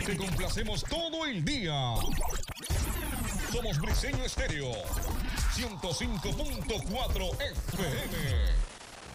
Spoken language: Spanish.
Te complacemos todo el día. Somos Briseño Estéreo, 105.4 FM.